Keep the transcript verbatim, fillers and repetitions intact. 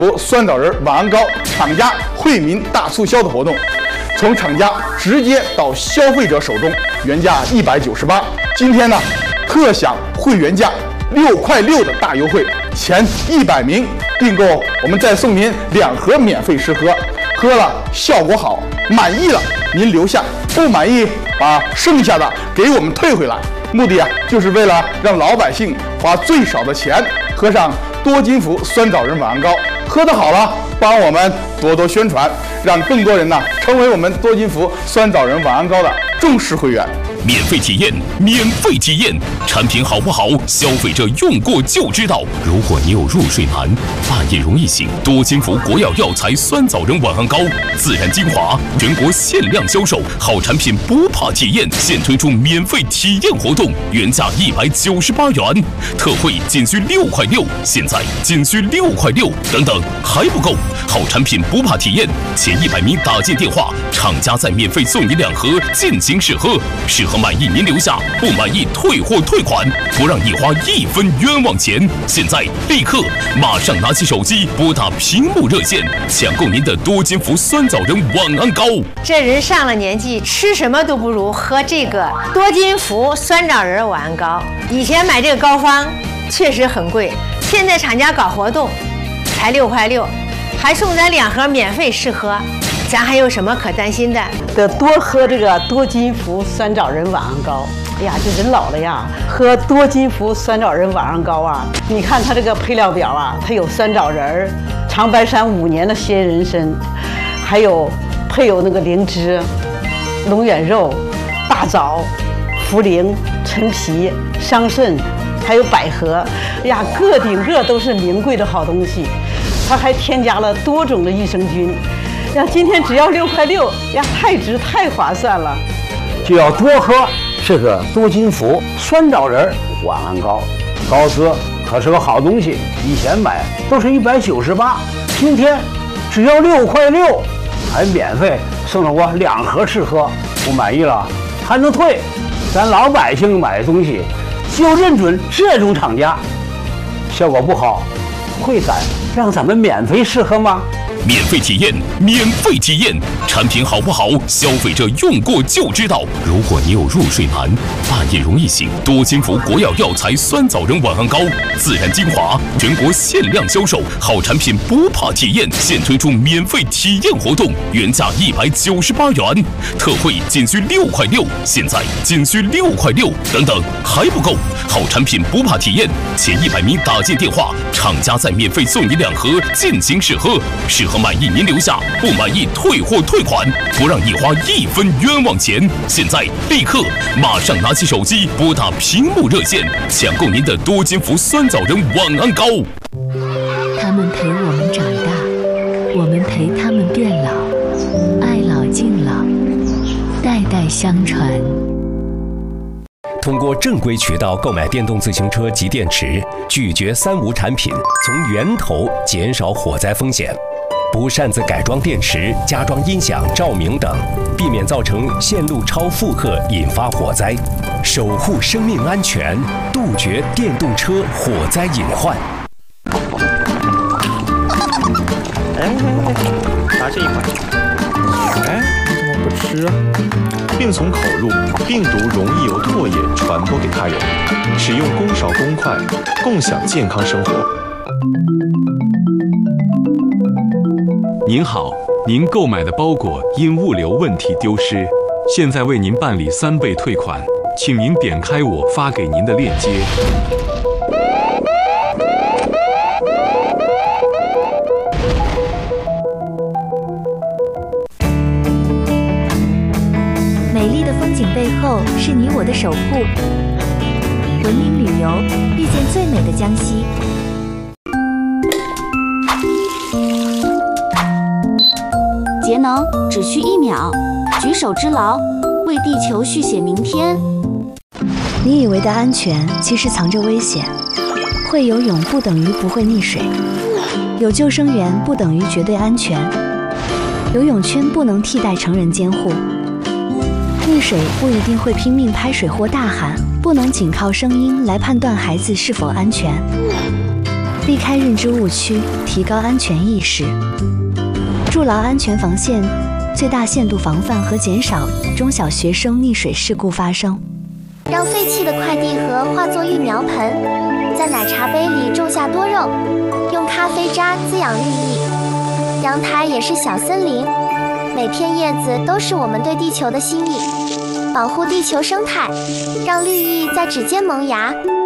酸枣仁晚安膏厂家惠民大促销的活动，从厂家直接到消费者手中，原价一百九十八，今天呢特享会员价六块六的大优惠，前一百名订购我们再送您两盒免费试喝，喝了效果好，满意了您留下，不满意把剩下的给我们退回来。目的啊，就是为了让老百姓花最少的钱喝上多金福酸枣仁晚安膏，喝得好了，帮我们多多宣传，让更多人呢成为我们多金福酸枣仁晚安膏的重视会员。 免费体验，免费体验，产品好不好，消费者用过就知道。如果你有入睡难、半夜容易醒，多金福国药药材酸枣仁晚安膏，自然精华，全国限量销售，好产品不怕体验，现推出免费体验活动，原价一百九十八元，特惠仅需六块六，现在仅需六块六，等等还不够，好产品不怕体验，前一百名打进电话，厂家再免费送你两盒，尽情试喝，试喝满意您留下，不满意退货退款，不让你花一分冤枉钱。现在立刻马上拿起手机拨打屏幕热线，抢购您的多金福酸枣仁晚安膏。 这人上了年纪，吃什么都不如喝这个多金福酸枣仁晚安膏。以前买这个膏方确实很贵，现在厂家搞活动才六块六，还送咱两盒免费试喝，咱还有什么可担心的？ 得多喝这个多金福酸枣仁晚安膏。哎呀，这人老了呀，喝多金福酸枣仁晚安膏啊！你看它这个配料表啊，它有酸枣仁、长白山五年的鲜人参，还有配有那个灵芝、龙眼肉、大枣、茯苓、陈皮、桑葚，还有百合。哎呀，个顶个都是名贵的好东西。它还添加了多种的益生菌。呀，今天只要六块六呀，太值太划算了， 就要多喝这个多金福酸枣仁晚安膏，膏子可是个好东西，以前买都是一百九十八，今天只要六块六，还免费送了我两盒试喝，不满意了还能退，咱老百姓买东西就认准这种厂家，效果不好，会敢让咱们免费试喝吗？ 免费体验，免费体验，产品好不好，消费者用过就知道。如果你有入睡难、半夜容易醒，多金福国药药材酸枣仁晚安膏，自然精华，全国限量销售，好产品不怕体验，现推出免费体验活动，原价一百九十八元，特惠仅需六块六，现在仅需六块六，等等还不够，好产品不怕体验，前一百名打进电话，厂家再免费送你两盒，尽情试喝，试喝满意您留下，不满意退货退款，不让你花一分冤枉钱。现在立刻马上拿起手机拨打屏幕热线，抢购您的多金福酸枣仁晚安膏。 他们陪我们长大，我们陪他们变老，爱老敬老，代代相传。 通过正规渠道购买电动自行车及电池，拒绝三无产品，从源头减少火灾风险。不擅自改装电池、加装音响、照明等，避免造成线路超负荷引发火灾，守护生命安全，杜绝电动车火灾隐患。 哎，拿这一块。哎，你怎么不吃啊？病从口入，病毒容易由唾液传播给他人。使用公勺公筷，共享健康生活。 您好，您购买的包裹因物流问题丢失，现在为您办理三倍退款，请您点开我发给您的链接。 美丽的风景背后是你我的守护，文明旅游，遇见最美的江西。 节能只需一秒，举手之劳，为地球续写明天。 你以为的安全，其实藏着危险。会游泳不等于不会溺水，有救生员不等于绝对安全。游泳圈不能替代成人监护。溺水不一定会拼命拍水或大喊，不能仅靠声音来判断孩子是否安全。 避开认知误区，提高安全意识，筑牢安全防线，最大限度防范和减少中小学生溺水事故发生。 让废弃的快递盒化作育苗盆，在奶茶杯里种下多肉，用咖啡渣滋养绿意。阳台也是小森林，每片叶子都是我们对地球的心意。保护地球生态，让绿意在指尖萌芽。